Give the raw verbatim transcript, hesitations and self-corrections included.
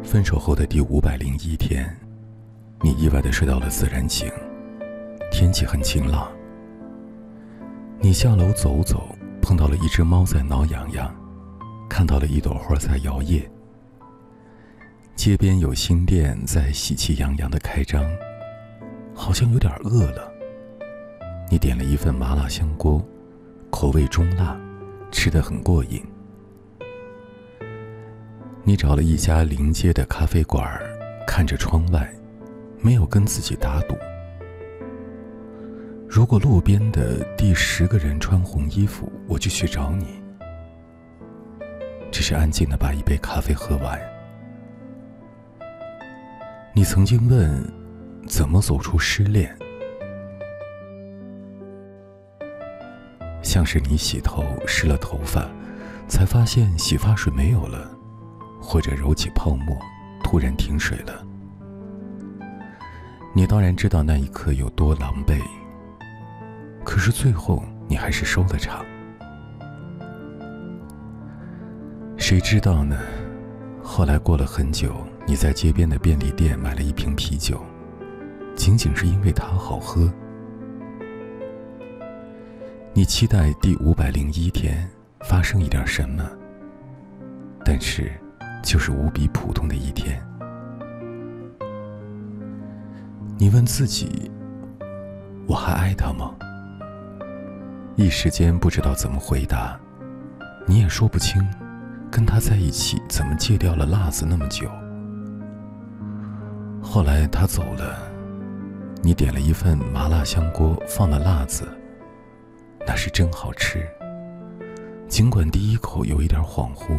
分手后的第五百零一天，你意外地睡到了自然醒，天气很晴朗。你下楼走走，碰到了一只猫在挠痒痒，看到了一朵花在摇曳。街边有新店在喜气洋洋地开张，好像有点饿了。你点了一份麻辣香锅，口味中辣，吃得很过瘾。你找了一家临街的咖啡馆，看着窗外，没有跟自己打赌。如果路边的第十个人穿红衣服，我就去找你。只是安静地把一杯咖啡喝完。你曾经问，怎么走出失恋？像是你洗头湿了头发，才发现洗发水没有了，或者揉起泡沫，突然停水了。你当然知道那一刻有多狼狈，可是最后你还是收了场。谁知道呢？后来过了很久，你在街边的便利店买了一瓶啤酒，仅仅是因为它好喝。你期待第五百零一天发生一点什么，但是就是无比普通的一天。你问自己，我还爱他吗？一时间不知道怎么回答，你也说不清跟他在一起怎么戒掉了辣子那么久。后来他走了，你点了一份麻辣香锅，放了辣子，那是真好吃，尽管第一口有一点恍惚。